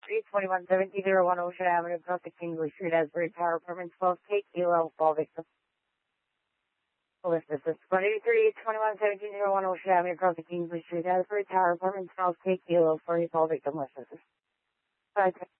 183-211701 Ocean Avenue, across the Kingsley Street, Asbury Tower, apartment 12K, Kilo, fall victim. Police assist. 183-211701 Ocean Avenue, across the Kingsley Street, Asbury Tower, apartment 12K, Kilo, for fall victim. List assist. 5